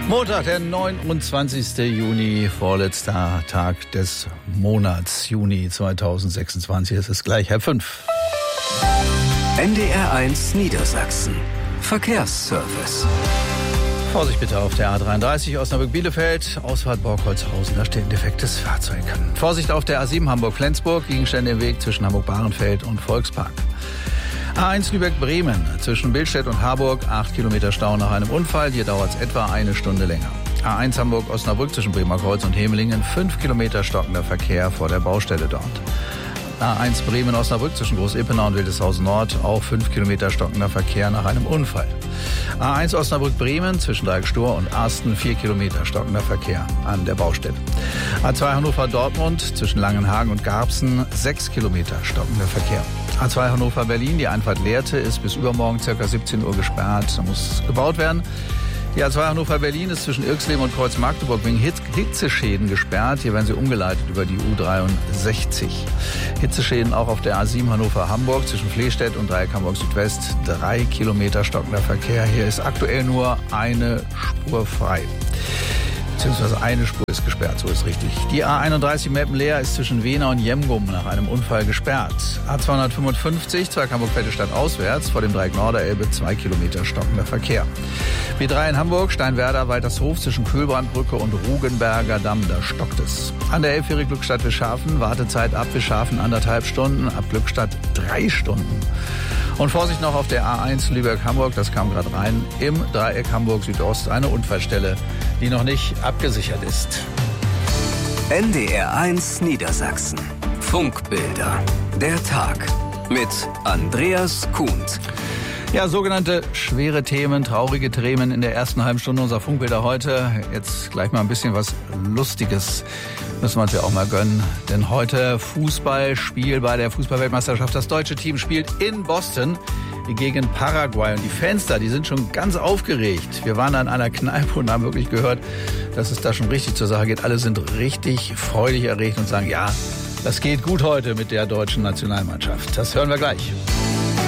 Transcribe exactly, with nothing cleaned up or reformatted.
Montag, der neunundzwanzigste Juni, vorletzter Tag des Monats Juni zweitausendsechsundzwanzig. Es ist gleich halb fünf. N D R eins Niedersachsen. Verkehrsservice. Vorsicht bitte auf der A dreiunddreißig Osnabrück-Bielefeld, Ausfahrt Borkholzhausen, da steht ein defektes Fahrzeug. Vorsicht auf der A sieben Hamburg-Flensburg, Gegenstände im Weg zwischen Hamburg-Bahrenfeld und Volkspark. A eins Lübeck-Bremen, zwischen Billstedt und Harburg, acht Kilometer Stau nach einem Unfall, hier dauert es etwa eine Stunde länger. A eins Hamburg-Osnabrück zwischen Bremer Kreuz und Hemelingen, fünf Kilometer stockender Verkehr vor der Baustelle dort. A eins Bremen-Osnabrück zwischen Groß-Ippenau und Wildeshausen Nord, auch fünf Kilometer stockender Verkehr nach einem Unfall. A eins Osnabrück-Bremen zwischen Dreieck-Stur und Arsten, vier Kilometer stockender Verkehr an der Baustelle. A zwei Hannover-Dortmund zwischen Langenhagen und Garbsen, sechs Kilometer stockender Verkehr. A zwei Hannover-Berlin, die Einfahrt Lehrte, ist bis übermorgen ca. siebzehn Uhr gesperrt, da muss gebaut werden. Die A zwei Hannover-Berlin ist zwischen Irxleben und Kreuz-Magdeburg wegen Hitzeschäden gesperrt. Hier werden sie umgeleitet über die U dreiundsechzig. Hitzeschäden auch auf der A sieben Hannover-Hamburg zwischen Flehstedt und Dreieck Hamburg Südwest. Drei Kilometer stockender Verkehr. Hier ist aktuell nur eine Spur frei. Beziehungsweise eine Spur ist gesperrt, so ist richtig. Die A einunddreißig Meppen-Leer ist zwischen Wehna und Jemgum nach einem Unfall gesperrt. A zweihundertfünfundfünfzig, Zweig Hamburg-Vettestadt auswärts, vor dem Dreieck Norderelbe, zwei Kilometer stockender Verkehr. B drei in Hamburg, Steinwerder, Waltershof zwischen Kühlbrandbrücke und Rugenberger Damm, da stockt es. An der Elbfähre Glückstadt-Wischhafen, Wartezeit ab Wischhafen anderthalb Stunden, ab Glückstadt drei Stunden. Und Vorsicht noch auf der A eins Lübeck-Hamburg, das kam gerade rein, im Dreieck Hamburg Südost eine Unfallstelle, die noch nicht abgesichert ist. N D R eins Niedersachsen. Funkbilder. Der Tag mit Andreas Kuhnt. Ja, sogenannte schwere Themen, traurige Themen in der ersten halben Stunde unserer Funkbilder heute. Jetzt gleich mal ein bisschen was Lustiges. Müssen wir uns ja auch mal gönnen. Denn heute Fußballspiel bei der Fußballweltmeisterschaft. Das deutsche Team spielt in Boston gegen Paraguay. Und die Fans da, die sind schon ganz aufgeregt. Wir waren da in einer Kneipe und haben wirklich gehört, dass es da schon richtig zur Sache geht. Alle sind richtig freudig erregt und sagen, ja, das geht gut heute mit der deutschen Nationalmannschaft. Das hören wir gleich.